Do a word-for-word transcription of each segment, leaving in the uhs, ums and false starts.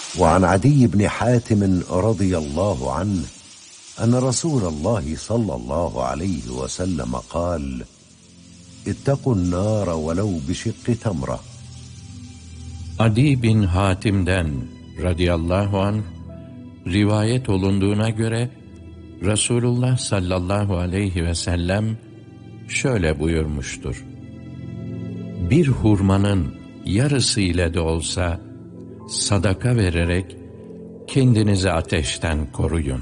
وعن عدي بن حاتم رضي الله عنه أن رسول الله صلى الله عليه وسلم قال: اتقوا النار ولو بشق تمرة. Adi bin Hatim'den radıyallahu anh rivayet olunduğuna göre Resulullah sallallahu aleyhi ve sellem şöyle buyurmuştur: Bir hurmanın yarısı ile de olsa sadaka vererek kendinizi ateşten koruyun.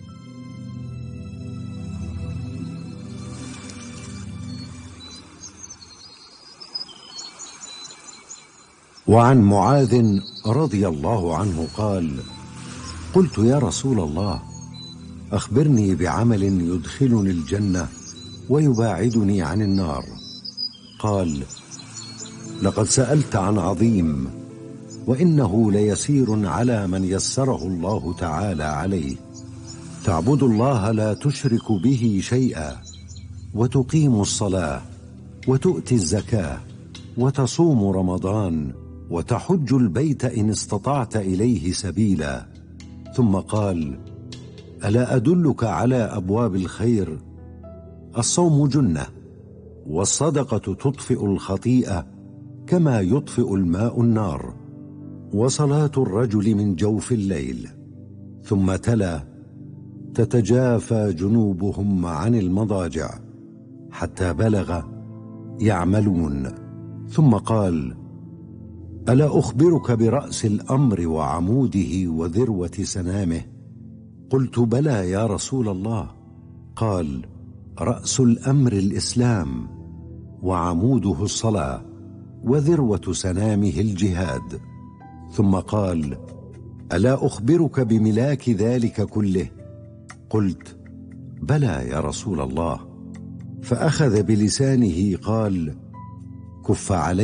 وعن معاذ رضي الله عنه قال: قلت يا رسول الله أخبرني بعمل يدخلني الجنة ويباعدني عن النار. قال: لقد سألت عن عظيم، وإنه ليسير على من يسره الله تعالى عليه. تعبد الله لا تشرك به شيئا، وتقيم الصلاة، وتؤتي الزكاة، وتصوم رمضان، وتحج البيت إن استطعت إليه سبيلا. ثم قال: ألا أدلك على أبواب الخير؟ الصوم جنة، والصدقة تطفئ الخطيئة كما يطفئ الماء النار، وصلاة الرجل من جوف الليل. ثم تلا: تتجافى جنوبهم عن المضاجع، حتى بلغ يعملون. ثم قال: ألا أخبرك برأس الأمر وعموده وذروة سنامه؟ قلت: بلى يا رسول الله. قال: رأس الأمر الإسلام، وعموده الصلاة، وذروة سنامه الجهاد. ثم قال: ألا أخبرك بملاك ذلك كله؟ قلت: بلى يا رسول الله. فأخذ بلسانه قال: كف علي